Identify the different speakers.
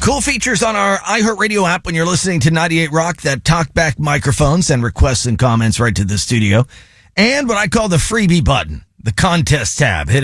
Speaker 1: Cool features on our iHeartRadio app when you're listening to 98 Rock, that talkback microphone, send requests and comments right to the studio. And what I call the freebie button, the contest tab. Hit